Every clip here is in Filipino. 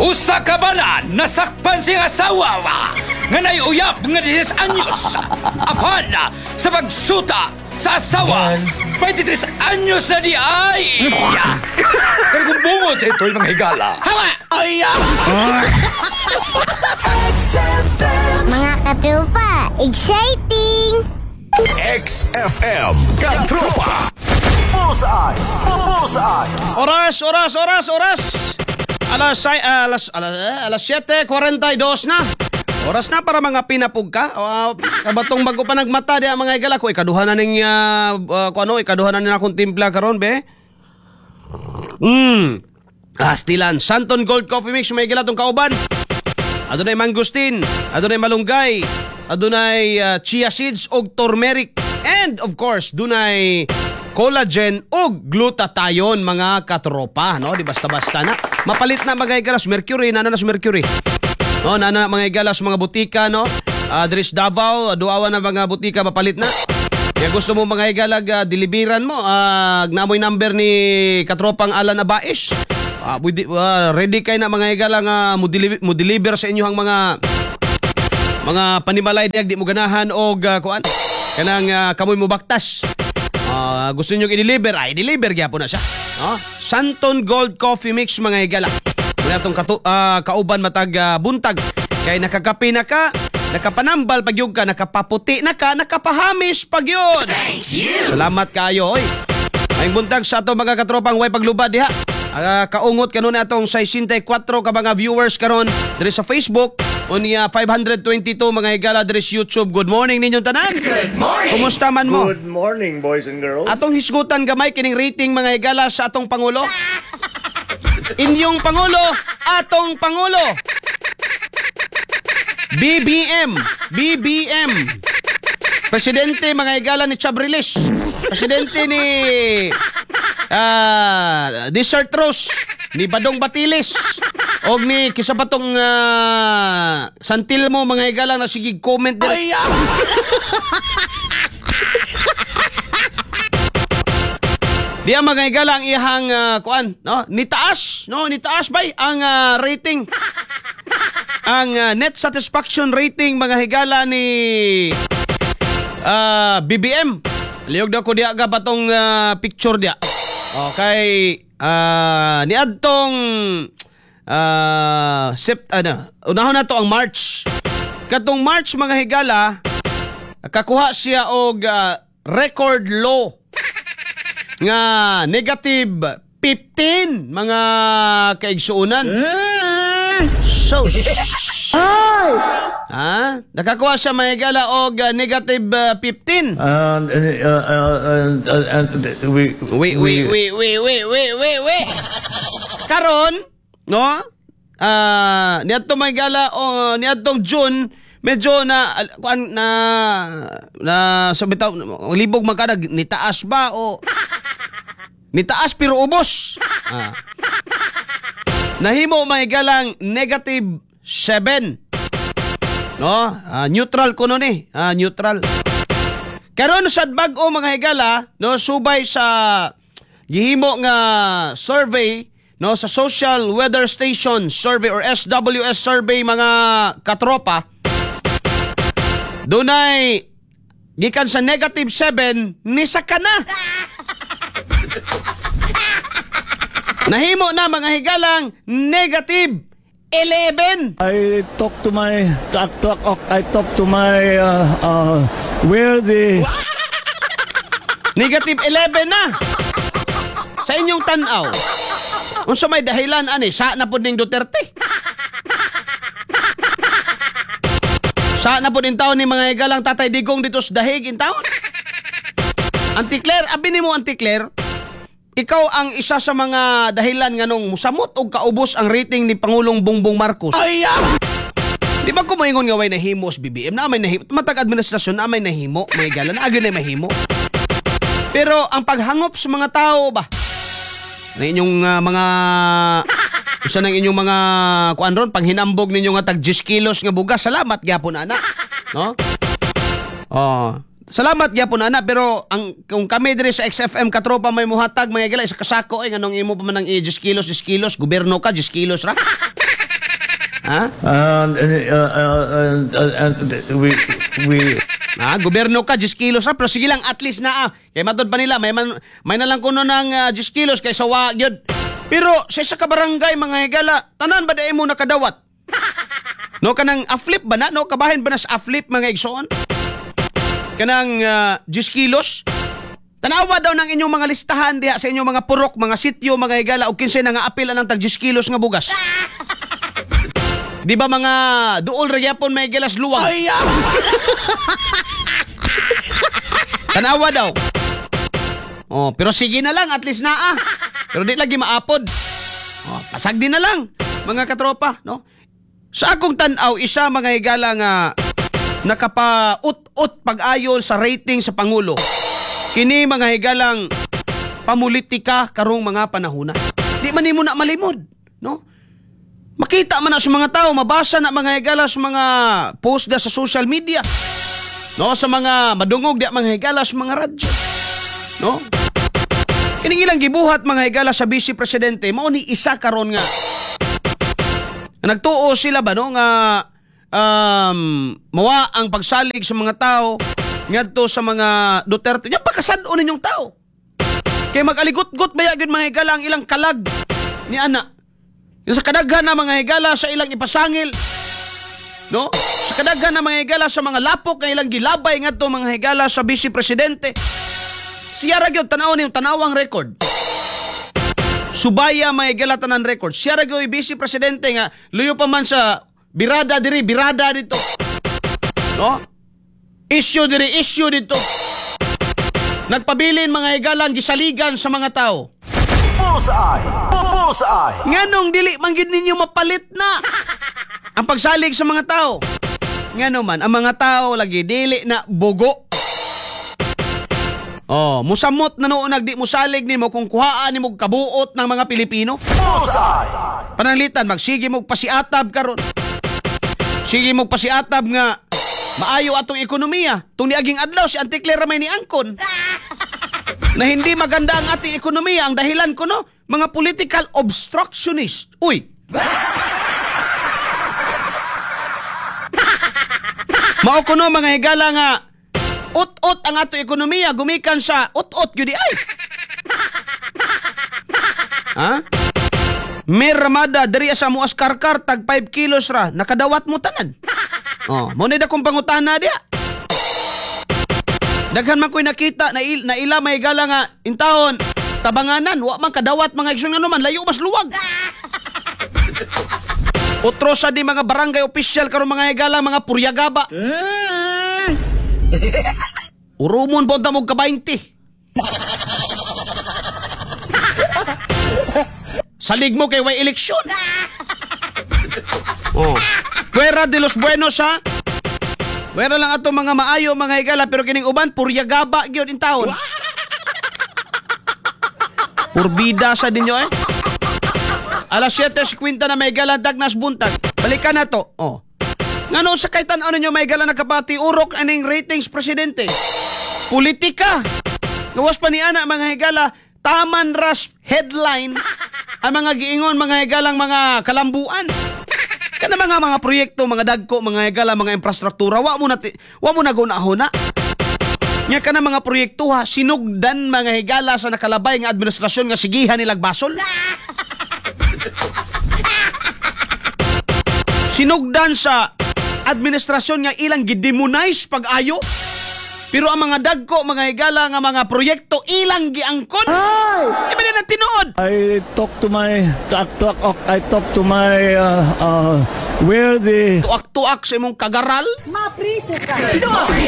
Usa ka bana nasakpan siyang asawa nga naiuyab nga 16 anyos. Apan sa pagsuta sa asawa 23 anyos na di ay. Pero kung bungot sa ito'y mga higala. Hawa! Ay! Mga katropa, exciting! XFM Katropa Bullseye! Bullseye! Oras! Alas 7:42 na. Oras na para mga pinapugka. Kabatong bago pa nagmata di ang mga igala ko. Ikaduhan na ning ikaduhan na akong timpla karon be. Stilan Santon Gold Coffee Mix may igala tong kauban. Adunay mangustin, adunay malunggay, adunay chia seeds og turmeric, and of course dunay collagen o glutathione mga katropa, no? Di basta-basta na. Mapalit na mga igalas mercury, nananas mercury. No, nana mga igalas mga butika, no? Dres Davao, duawa na mga butika mapalit na. Kaya gusto mo mga igalag deliveran mo, namoy number ni katropang Alan Abais. Ready kay na mga igalang mo deliver sa inyo ang mga panimalay di mo ganahan og kuan kanang kamoy mo baktas. Gusto niyo i-deliver, i-deliver gyapon na siya. Santon Gold Coffee Mix mga igala. Muna itong kauban matag buntag. Kay nakakapi na ka, nakapanambal pag yun ka, nakapaputi na ka, nakapahamis pag yun. Thank you! Salamat kayo, oy. Ay buntag sa ato mga katropang way paglubad diha. Kaungot kanon atong 64 ka mga viewers karon diri sa Facebook. Unya 522 mga higala diri sa YouTube. Good morning ninyong tanan. Good morning! Kumusta man mo? Good morning, boys and girls. Atong hisgutan gamay kining rating mga higala sa atong Pangulo. Inyong Pangulo, atong Pangulo. BBM. Presidente mga higala ni Chabrilis. Presidente ni Desert Rose, ni Badong Batilis, og ni kisapatong Santil mo mga higala na sige comment dire. Di ang mga higala ang iyang kuan, no? Nitaas bay ang rating. Ang net satisfaction rating mga higala ni BBM. Liog na ko diya ka batong picture diya. Okay, niadtong unahon na to ang March. Katong March mga higala, kakuha siya og record low nga negative 15 mga kaigsuunan. So, nakakuha siya mga higala og negative 15. Wait. Karon, no? Niadto mga higala o niadtong June, medyo na sa bitaw libog magkadag nitaas ba o nitaas pero ubos. Nahimo mga higalang negative 7. No? Neutral ko nun neutral. Karon sa bag-o mga higala, no, subay sa gihimo nga survey, no, sa Social Weather Station Survey or SWS survey mga katropa. Dunay gikan sa negative 7 ni sakana. Nahimo na mga higalang negative 11. I talk to my where the Negative 11 na. Sa inyong tanaw. Unsa may dahilan ani sa na pud ning Duterte. Sa na pud in taon ni mga higalang Tatay Digong dito sa dahig in taon. Auntie Claire, abi nimo Auntie Claire, ikaw ang isa sa mga dahilan nganong musamot og kaubos ang rating ni Pangulong Bongbong Marcos. Di ba ko moingon nga way nahimo sa BBM na may nahimo matag administrasyon na may nahimo may galan na na mahimo. Pero ang paghangop sa mga tao ba na inyong mga isa ng inyong mga kuan ron panghinambog ninyo nga tag 10 kilos nga bugas, salamat gyapon ana, no? Salamat gyapon ana, pero kung kami dire sa XFM katropa may muhatag mga gila isa kasako nganong imo pa man ang 10 kilos, gobyerno ka 10 kilos ra. Ha? We Gobyerno ka, 10 kilos ha, pero sige lang, at least na Kaya matod pa nila, may na lang kuno ng 10 kilos kay sawa gyud. Pero sa isa ka barangay, mga higala, tanan ba dahil mo nakadawat? No, kanang aflip ba na? No, kabahin ba na sa aflip, mga igsoon? Kanang 10 kilos? Tanawa daw ng inyong mga listahan diha sa inyong mga purok, mga sityo, mga higala, o kinsa na nga apil ng tag 10 kilos nga bugas. Di ba mga duol magyapon may gilas luwag? Tanawa daw. Oh, pero sige na lang, at least na Pero di lagi maapod. Oh, pasag din na lang, mga katropa, no? Sa akong tanaw, isa mga higala nga nakapa-ut-ut pag-ayon sa rating sa Pangulo. Kini mga higalang pamulitika karong mga panahuna. Di man nimo na malimod, no? Makita man na sa mga tao, mabasa na mga higala sa mga post da sa social media. No, sa mga madungog di mga higala sa mga radyo. No? Kining ilang gibuhat mga higala sa Vice Presidente, mao ni isa karon nga. Nagtuo sila ba no nga mawa ang pagsalig sa mga tao ngadto sa mga Duterte. Nya pakasad-on ninyong tao. Kay mag-aligot-got baya gyud mga higala ang ilang kalag ni ana. Yung sa kadaghan na mga higala sa ilang ipasangil. No? Sa kadaghan na mga higala sa mga lapok nga ilang gilabay ngadto mga higala sa Vice Presidente. Siya ra gyud tanaw ni tanawang record. Subaya mga higala tanan record. Siya ra gyud Vice Presidente nga luyo pa man sa birada diri, birada dito. No? Issue diri, issue dito. Nagpabilin mga higalang gisaligan sa mga tao. Bullseye! Bullseye! Nganong dili man gid ninyo mapalit na ang pagsalig sa mga tao. Ngano man ang mga tao lagi dili na bugo. Oh, musamot na noon nagdi musalig nimo kung kuhaan nimo kabuot ng mga Pilipino. Bullseye! Pananglitan magsige mo pasiatab karon. Sige mo pasiatab nga maayo atong ekonomiya. Tung niaging adlaw si Antikler may ni angkon. Na hindi maganda ang ating ekonomiya. Ang dahilan ko no, mga political obstructionist. Uy! Mao ko no mga higala nga ut-ut ang ating ekonomiya gumikan sa ut-ut gyud ay. Ha? May ramada diri sa muas karkar tag 5 kilos ra nakadawat mo tanan. Oh, mo ni da kong pangutana dia. Daghan man ko'y nakita na ila may gala nga intawon tabanganan wa man kadawat mga igsoon nga man layo mas luwag. Otro sa di mga barangay official karon mga higala mga puryagaba. Urumon po ta mo ka 20. Salig mo kay way eleksyon. Oh. Fuera de los buenos ha. Fuera lang ato mga maayo mga higala pero kining uban puryagaba gyud in taon. Purbida sa dinyo Alas 7:50 na may higala dagnas buntag. Balikan na to. Oh. Ngano sa kay tan-aw ninyo may higala nakapati urok aning ratings presidente. Politika. Gawas pa ni ana mga higala taman ras headline ang mga giingon mga higalang mga kalambuan. Kana mga proyekto, mga dagko, mga higala, mga infrastruktura, wa mo na gunahon na. Nya kana mga proyekto ha, sinugdan mga higala sa nakalabay nga administrasyon nga sigihan nilag basol. Sinugdan sa administrasyon nga ilang gidemonize pag-ayo. Pero ang mga dagko, mga higala nga mga proyekto ilang giangkon. Di ba na tinuod? I talk to my where the Tuak-tuak sa imong kagaral. Mapriso ka. Di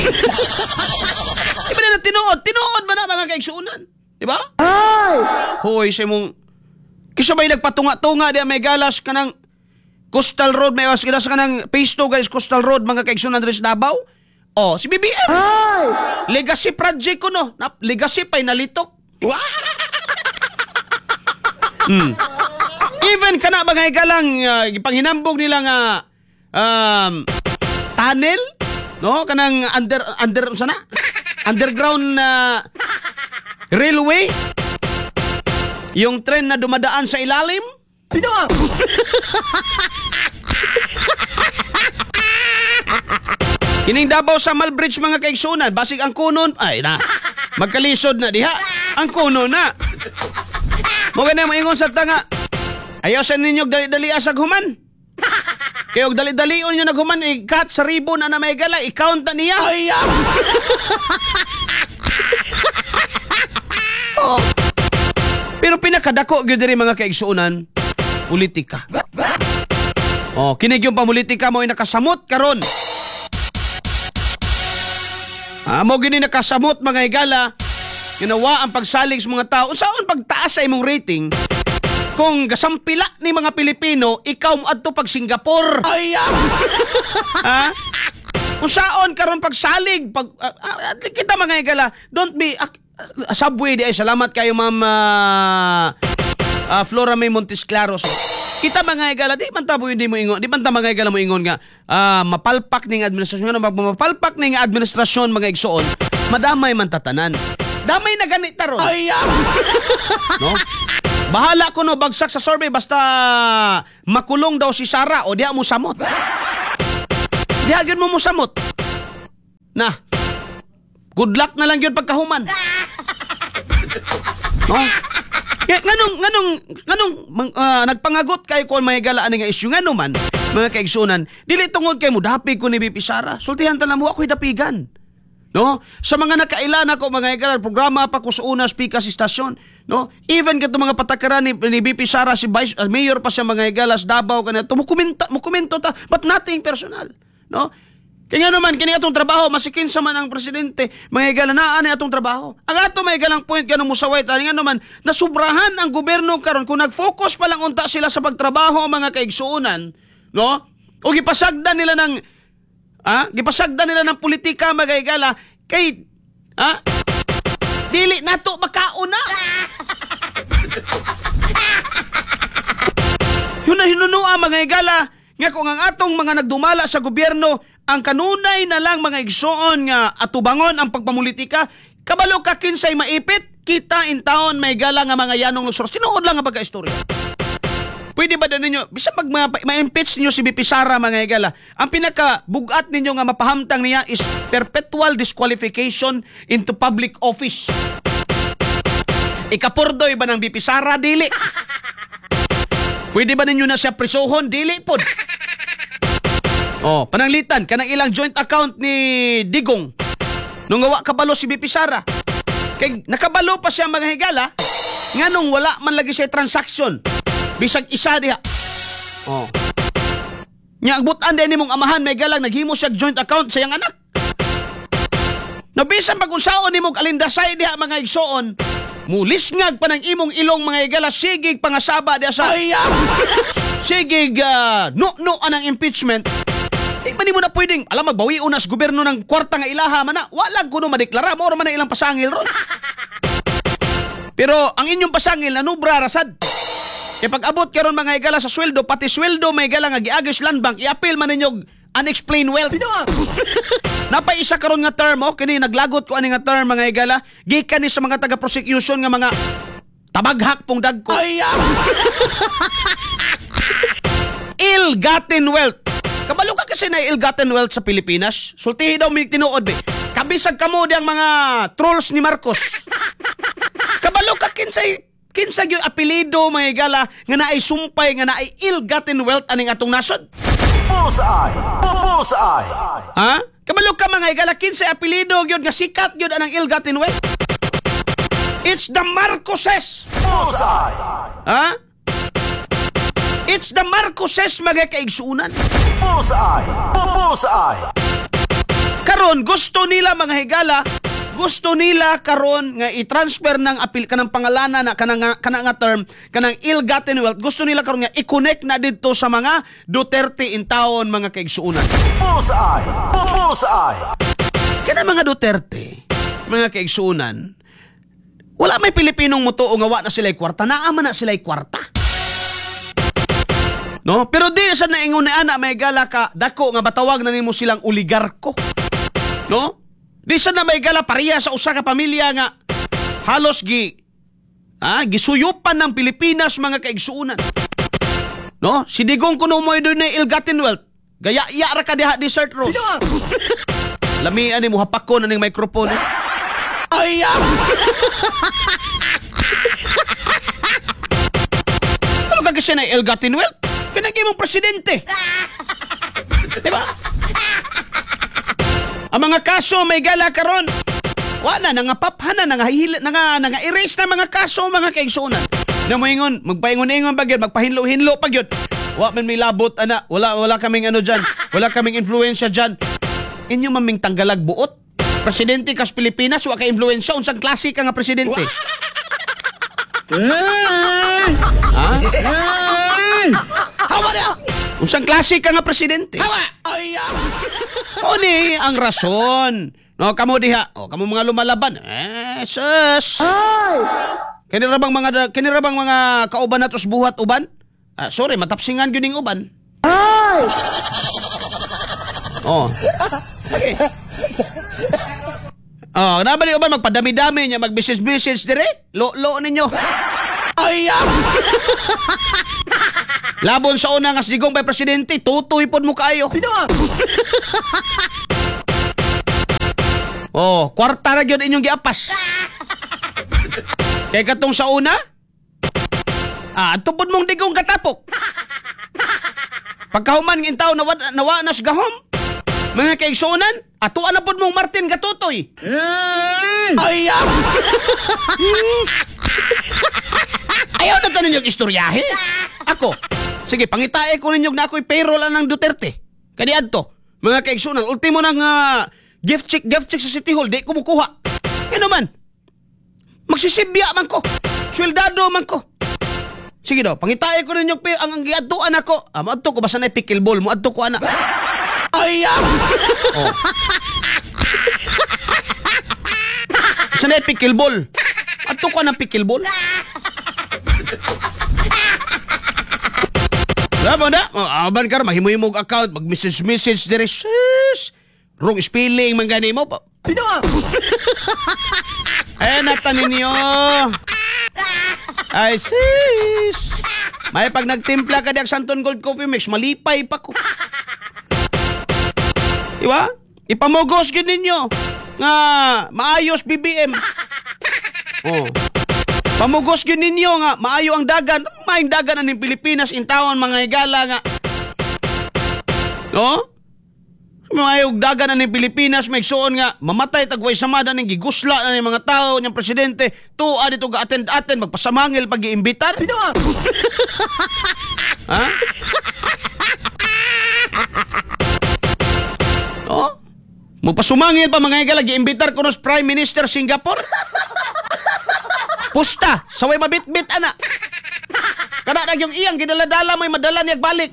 ba na tinuod? Tinuod ba na mga kaigsuunan? Di ba? Hoy, sa imong kisa may nagpatunga-tunga di may galas ka ng Coastal Road, may was kinas ka ng Phase 2 guys, Coastal Road, mga kaigsuunan rin sa Davao. Oh, si BBM. Legacy project ko no. Legacy pa'y nalitok. Even kana mga higalang panghinambog nila nga tunnel, no? Kanang underground railway. Yung tren na dumadaan sa ilalim. Kining Davao sa Malbridge mga kaigsunan, basig ang kunon, ay na, magkalisod na diha, ang kuno na. Mo ganyan maingon sa tanga, ayaw sa ninyo dali-dali asag human. Kayog dali-dalion nyo naghuman, ikat sa ribo na may gala, i-count na niya. Oh. Pero pinakadako gyud diri mga kaigsunan, politika. Oh, kinig yung pamulitika mo ay nakasamot karon. Mo gini nakasamot mga higala, ginawa ang pagsalig sa mga tao. Unsaon pagtaas sa imong rating? Kung gasampila ni mga Pilipino, ikaw mo adto pag Singapore. Ha? Unsaon karon pagsalig pag kita mga higala, don't be Subway di ay salamat kayo Ma'am Flora May Montesclaros. Kita mga higala, di man ta hindi mo ingon, di man ta mga higala mo ingon nga mapalpak ning administrasyon, mapalpak ning administrasyon mga igsoon, madamay man tatanan. Damay na ganit taron. No? Bahala ko no bagsak sa survey basta makulong daw si Sara o diha mo samot. Diha gyud mo samot. Na. Good luck na lang yun pagkahuman. No? Nganong nagpangagot kay kon may galaan nga isyu ngano man mga kaigsunan dili tungod kay mo dapig ko ni BP Sara sultihan ta lang mo ako'y dapigan no sa mga nakailan ako mga higala programa pa ko sa una speaker sa istasyon no even kato mga patakaran ni BP Sara si Vice Mayor pa siya mga higala sa Davao kanito mo komento ta but nothing personal no. Kaya naman, kini atong trabaho, masikin sa man ang presidente, mga higala, naani atong trabaho. Ang ato may higalang point, ganun musaway, nga naman, nasubrahan ang gobyerno karon kung nag-focus palang unta sila sa pagtrabaho ang mga kaigsuunan, no? O gipasagdan nila ng politika, mga higala, kay, dili nato makauna. Yun na hinunua, mga higala, nga kung ang atong mga nagdumala sa gobyerno, ang kanunay na lang mga igsoon nga atubangon ang pagpamulitika, kabalo ka kinsay maipit, kita in taon may gala nga mga yanong lugsor. Sinuod lang ang pagka-istorya. Pwede ba na ninyo, bisa pag ma-impeach ninyo si BP Sara mga higala, ang pinaka-bugat ninyo nga mapahamtang niya is perpetual disqualification into public office. Ikapurdoy ba ng BP Sara? Dili. Pwede ba ninyo na siya prisohon? Dili pod. Oh, pananglitan kanang ilang joint account ni Digong. Nung gawa kabalo si BP Sara. Kay nakabalo pa siya mga higala, nganong wala man lagi siya transaction. Bisag isa diha. Oh. Nya agbutan din nimong amahan may galang naghimo siya joint account sa iyang anak. No bisan pag unsaon nimong alindasay diha mga igsoon, mulisngag pa ng imong ilong mga higala sigig pangasaba diha sa sigig no anang impeachment. Di ba mo na pwedeng, alam magbawi unas gobyerno ng kwarta nga ilaha man na, walang kuno madeklara, mo man na ilang pasangil ron. Pero ang inyong pasangil nanubra rasad. Kaya pag abot karon mga higala sa sweldo, pati sweldo may higala nga giagis land bank, i-appeal man ninyog unexplained wealth. Napay isa karon nga term, kini naglagot ko ani nga term mga higala, gikan ni sa mga taga-prosecution nga mga tabaghak pong dagko. Ill-gotten wealth. Kabalo ka kasi na ill-gotten wealth sa Pilipinas. Sultihi daw may tinuod be. Kabisag kamo diyang mga trolls ni Marcos. Kabalo ka kinsay yung apelido mga higala nga naay sumpay nga naay ill-gotten wealth aning atong nasod. Bullseye! Bullseye! Ha? Kabalo ka mga higala kinsay apelido gyud nga sikat gyud anang ill-gotten wealth. It's the Marcoses. Bullseye! Ha? It's the Marcoses mga kaigsuunan. Bullseye! Bullseye! Karon gusto nila mga higala, gusto nila karon nga i-transfer ng apil kanang pangalanan na kanang nga term, kanang ill-gotten wealth. Gusto nila karon nga i-connect na didto sa mga Duterte in taon mga kaigsuunan. Bullseye! Bullseye! Kana mga Duterte, mga kaigsuunan, wala may Pilipinong mutuo nga wa na sila'y kwarta, naaman na sila'y kwarta. No? Pero di sa naingon na ana may gala ka dako nga batawag na nimo silang oligarko. No? Di sa na may gala pareha sa usa ka pamilya nga halos gisuyupan ng Pilipinas mga kaigsuunan. No? Si Digong kuno mo doon na ill-gotten wealth. Gaya-iya ra ka diha desert rose. Lamian ni mo hapak ko na ning microphone. Ay! Ano ka kasi na ill-gotten wealth? Kanagi mong presidente. Diba? Ang mga kaso may gala karon. Wala nangapaphan na erase na mga kaso mga kaigsunan. Na moingon, magpaingon-ingon pa gyud, magpahinlo-hinlo pa gyud. Wa man may labot ana, wala kaming ano diyan. Wala kaming influensya diyan. Inyo maming tanggalag buot. Presidente kas Pilipinas wa ka influensya unsang klase ka nga presidente. Ha? Hawa na! Unsang klase ka nga presidente? Hawa! O ni ang rason. No, kamo diha. O, kamo mga lumalaban. Sus! Kanira bang mga kauban natos buhat uban? Sorry, matapsingan gyud ning uban. Oh. Okay. Oh, nabali uban magpadami-dami niya mag-message dire. Lo ninyo. Ay! Labon sa una nga sigong by presidente, tutoy pod mo kayo. Oh, kwarta ra gyud inyong giapas. Kay katong sa una, tupod mong digong katapok. Pagkahuman ng taw nawa nas gahom. Mga kaigsunan, ato na pod mong Martin Gatutoy. Ay! Ayaw na tanin yung istoryahe. Ako, sige, pangitae ko ninyo na ako'y payroll ng Duterte. Kaniad to, mga kaigsunan, ultimo ng gift check sa City Hall, di ko mukuha. Ano man? Magsisibya man ko. Sweldado man ko. Sige daw, pangitae ko ninyo ang giadtuan ako. Maadto ko basta na pickleball mo, adto ko ana. Ay! Oh. Basta na pickleball. Adto ko ng pickleball. Labo na. Aban ka, mahimo-himog account, mag-message dire. Wrong spelling man gani mo. Ay, natanin niyo. Ay, sis. May pag nagtimpla ka diag Santon Gold Coffee Mix, malipay pa ko. Diba? Ipamugos gid ninyo nga maayos BBM. Oh. Pamugos gid ninyo nga maayo ang dagan. Maayong dagan aning Pilipinas intawon mga higala nga. No? Maayong dagan aning Pilipinas may suon nga mamatay tagway samada ning gigusla na ning mga tao niyang presidente. Tuwa dito ga attend magpasamangil pag giimbitar. Ha? Oh? Magpasumangil pa mga higala giimbitar ko nos Prime Minister Singapore. Pusta, saway mabit-bit ana. Kada na yung iyang gidala-dala may madala niya balik.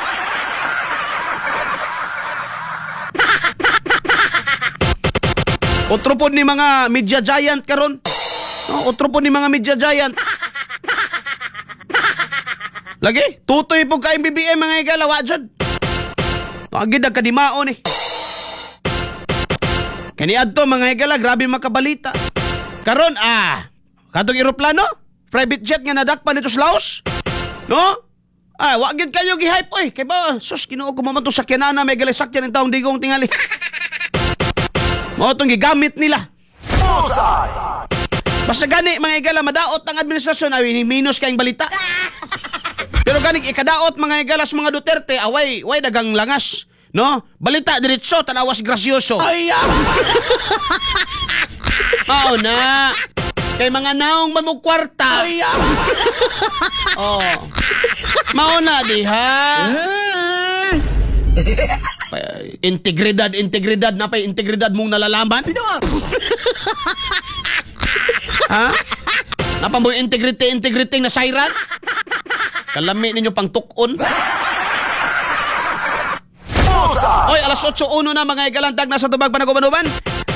Otro po ni mga media giant karon. No, otro po ni mga media giant. Lagi, tutoy po ka BBM mga higala wa jud. Pagid ang kadimaon eh. Kaniadto mga higala grabe makabalita. Karon katong eroplano, private jet nga nadakpan dito sa Laos. No? Wa gid kayo gi-hype oy. Kay ba sus Ginoo ko man to sakyanana may gali sakyan ng taong digong tingali. Mo tong gigamit nila. Bullseye! Basta gani mga higala madaot ang administrasyon ay minus kayong balita. Pero gani ikadaot mga higala sa mga Duterte way dagang langas. No? Balita diretso tanawas grasyoso. Ay! Mao na. Kay mga naong mamugkwarta. Ay! Oh. Mao na diha. Integridad na pa integridad mong nalalaman. Ha? Napa mo integrity na sayran? Kalami ninyo pang tukon. Oy, alas 8:01 na mga igalantag nasa tubag panaguban-uban.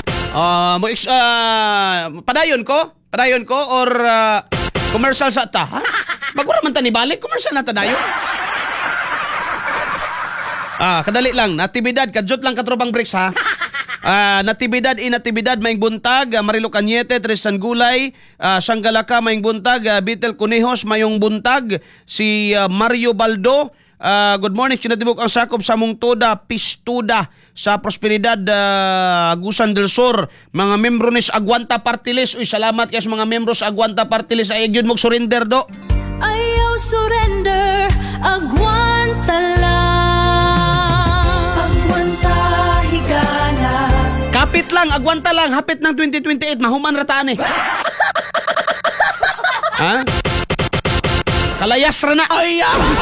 Padayon ko or commercial sa ta, ha? Bagura man ta ni balik commercial na ta dayon. Kadali lang, natibidad, kadyot lang katrobang bricks ha. Natividad maing buntag, Marilo Cañete, Tristan Gulay, Sanggalaka maing buntag, Bitel Conejos mayong buntag, si Mario Baldo. Good morning, sinatibok ang sakop sa mong toda, Pistuda sa Prosperidad, Agusan del Sur, mga membro ni Aguanta Party List. Uy, salamat kayo sa mga membro sa Aguanta Party List. Ay, yun mong surrender do. Ayaw surrender, agwanta lang. Agwanta, higala. Kapit lang, agwanta lang, hapit ng 2028, mahuman rataan eh. Ha? Kalayas ra na. Ay,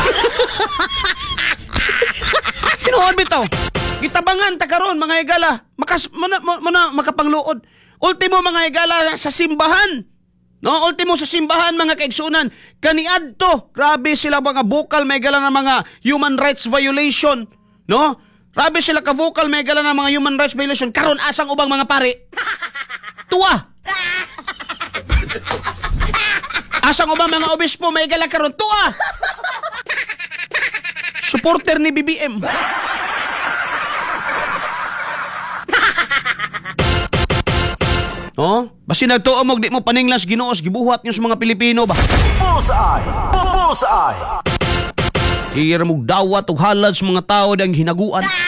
Kinuod bitaw. Gitabangan ta karon mga igala. Makapangluod. Ultimo mga igala sa simbahan. No, ultimo sa simbahan mga kaigsunan. Kaniadto, grabe sila mga bukal may igala ng mga human rights violation, no? Grabe sila ka vocal may igala ng mga human rights violation. Karon asang ubang mga pare. Tuwa. Asang ubang mga obispo may igala karon. Tuwa. Supporter ni BBM. Oh, basi nagtuo mo di mo paninglas Ginoos gibuhat niyo sa mga Pilipino ba? Bullseye! Bullseye! Ira mo dawat og halad sa mga tao dang hinaguan.